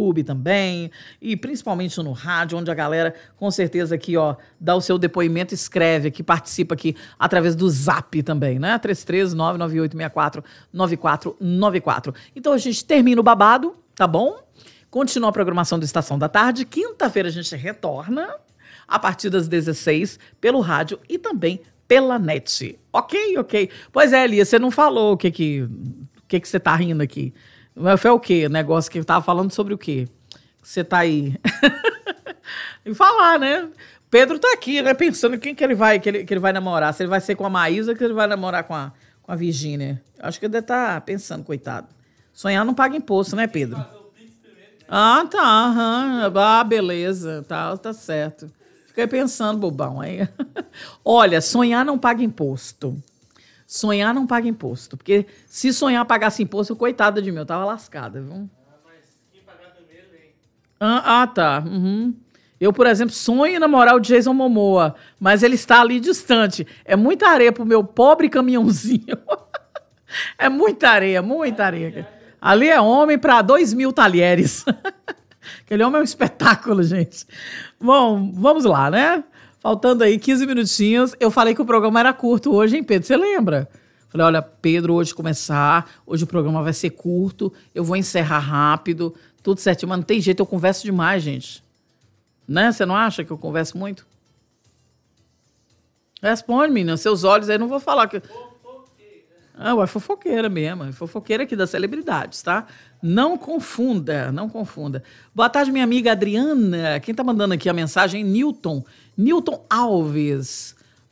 YouTube também, e principalmente no rádio, onde a galera, com certeza, aqui, ó, dá o seu depoimento, escreve aqui, participa aqui, através do Zap também, né? 33998649494. Então, a gente termina o babado, tá bom? Continua a programação do Estação da Tarde. Quinta-feira a gente retorna, a partir das 16, pelo rádio e também pela net. Ok? Pois é, Elias, você não falou o que você tá rindo aqui. Foi o quê? Negócio que eu tava falando sobre o quê? Você tá aí. E falar, né? Pedro tá aqui, né? Pensando quem que ele vai namorar. Se ele vai ser com a Maísa ou que ele vai namorar com a Virgínia. Acho que ele deve estar pensando, coitado. Sonhar não paga imposto, né, Pedro? Ah, tá. Ah, beleza. Tá certo. Fiquei pensando, bobão. Aí. Olha, sonhar não paga imposto. Sonhar não paga imposto. Porque se sonhar pagasse imposto, coitada de mim, eu tava lascada, viu? Mas quem pagar primeiro, vem. Tá. Uhum. Eu, por exemplo, sonho em namorar o Jason Momoa, mas ele está ali distante. É muita areia pro meu pobre caminhãozinho. É muita areia. Ali é homem para 2.000 talheres. Aquele homem é um espetáculo, gente. Bom, vamos lá, né? Faltando aí 15 minutinhos. Eu falei que o programa era curto hoje, hein, Pedro? Você lembra? Falei, olha, Pedro, hoje começar. Hoje o programa vai ser curto. Eu vou encerrar rápido. Tudo certinho. Mas não tem jeito, eu converso demais, gente. Né? Você não acha que eu converso muito? Responde, menina. Seus olhos aí, não vou falar que... É fofoqueira mesmo. É fofoqueira aqui das celebridades, tá? Não confunda. Boa tarde, minha amiga Adriana. Quem tá mandando aqui a mensagem é Newton Alves.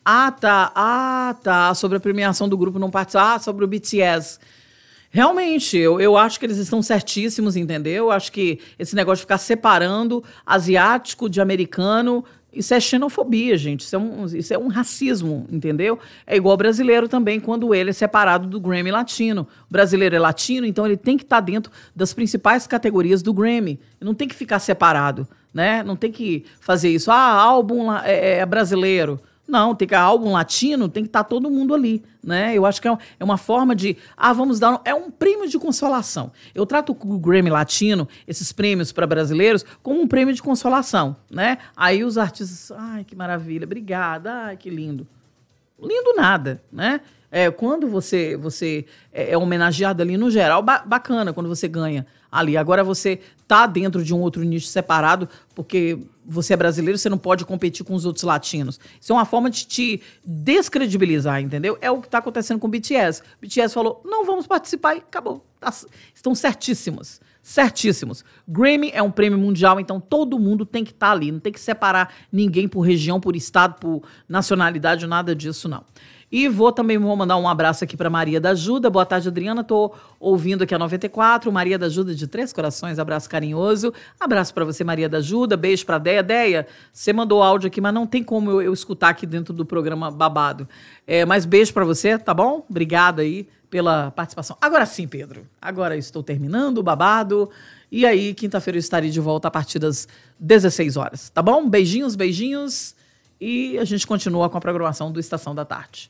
Tá. Sobre a premiação do grupo não participar. Sobre o BTS. Realmente, eu acho que eles estão certíssimos, entendeu? Eu acho que esse negócio de ficar separando asiático de americano... Isso é xenofobia, gente. Isso é um racismo, entendeu? É igual o brasileiro também, quando ele é separado do Grammy Latino. O brasileiro é latino, então ele tem que estar dentro das principais categorias do Grammy. Não tem que ficar separado, né? Não tem que fazer isso. Álbum é brasileiro. Não, tem que álbum latino, tem que estar todo mundo ali, né? Eu acho que é uma forma de... vamos dar... É um prêmio de consolação. Eu trato o Grammy Latino, esses prêmios para brasileiros, como um prêmio de consolação, né? Aí os artistas... Ai, que maravilha, obrigada, ai, que lindo. Lindo nada, né? Quando você é homenageado ali, no geral, bacana quando você ganha ali. Agora você tá dentro de um outro nicho separado, porque você é brasileiro, você não pode competir com os outros latinos. Isso é uma forma de te descredibilizar, entendeu? É o que tá acontecendo com o BTS. O BTS falou, não vamos participar e acabou. Estão certíssimos. Grammy é um prêmio mundial, então todo mundo tem que estar ali. Não tem que separar ninguém por região, por estado, por nacionalidade, nada disso, não. E vou mandar um abraço aqui para Maria da Ajuda. Boa tarde, Adriana. Tô ouvindo aqui a 94. Maria da Ajuda de Três Corações. Abraço carinhoso. Abraço para você, Maria da Ajuda. Beijo para Deia. Deia, você mandou áudio aqui, mas não tem como eu escutar aqui dentro do programa babado. Mas beijo para você, tá bom? Obrigada aí pela participação. Agora sim, Pedro. Agora eu estou terminando o babado. E aí, quinta-feira eu estarei de volta a partir das 16 horas, tá bom? Beijinhos. E a gente continua com a programação do Estação da Tarde.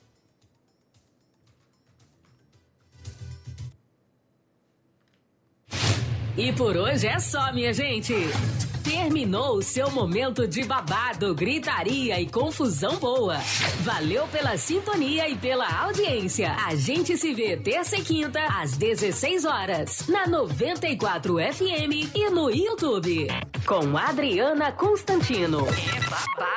E por hoje é só, minha gente. Terminou o seu momento de babado, gritaria e confusão boa. Valeu pela sintonia e pela audiência. A gente se vê terça e quinta, às 16 horas, na 94 FM e no YouTube. Com Adriana Constantino.